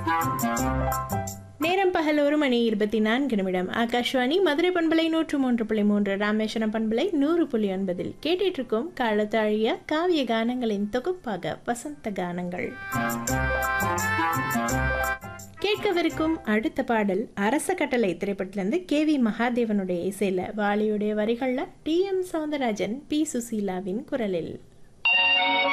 நேரம் பகல் 1:24 ஆகாஷ்வாணி மதுரை பண்பலை 103.3 ராமேஸ்வரம் பண்பலை 100.9 கேட்டுட்டு இருக்கும் காலத்தாழிய காவிய கானங்களின் தொகுப்பாக வசந்த கானங்கள். கேட்கவிருக்கும் அடுத்த பாடல் அரச கட்டளை திரைப்படத்திலிருந்து KV மகாதேவனுடைய இசையில வாலியுடைய வரிகள்ல TM சௌந்தரராஜன், P சுசீலாவின் குரலில்.